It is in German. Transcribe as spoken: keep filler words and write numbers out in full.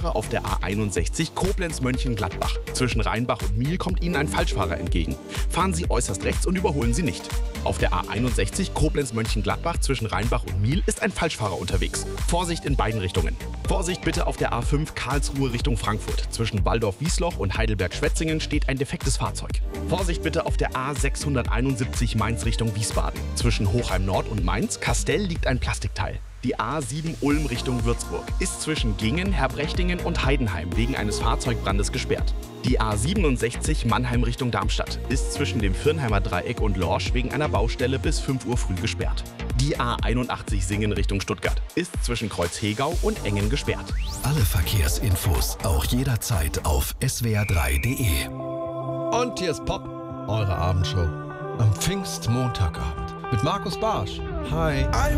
Falschfahrer auf der A einundsechzig Koblenz-Mönchengladbach. Zwischen Rheinbach und Miel kommt Ihnen ein Falschfahrer entgegen. Fahren Sie äußerst rechts und überholen Sie nicht. Auf der A einundsechzig Koblenz-Mönchengladbach zwischen Rheinbach und Miel ist ein Falschfahrer unterwegs. Vorsicht in beiden Richtungen. Vorsicht bitte auf der A fünf Karlsruhe Richtung Frankfurt. Zwischen Waldorf-Wiesloch und Heidelberg-Schwetzingen steht ein defektes Fahrzeug. Vorsicht bitte auf der A sechshunderteinundsiebzig Mainz Richtung Wiesbaden. Zwischen Hochheim Nord und Mainz Kastell liegt ein Plastikteil. Die A sieben Ulm Richtung Würzburg ist zwischen Gingen, Herbrechtingen und Heidenheim wegen eines Fahrzeugbrandes gesperrt. Die A siebenundsechzig Mannheim Richtung Darmstadt ist zwischen dem Firnheimer Dreieck und Lorsch wegen einer Baustelle bis fünf Uhr früh gesperrt. Die A einundachtzig Singen Richtung Stuttgart ist zwischen Kreuzhegau und Engen gesperrt. Alle Verkehrsinfos auch jederzeit auf s w r drei punkt d e. Und hier ist Pop, eure Abendshow am Pfingstmontagabend mit Markus Barsch. Hi.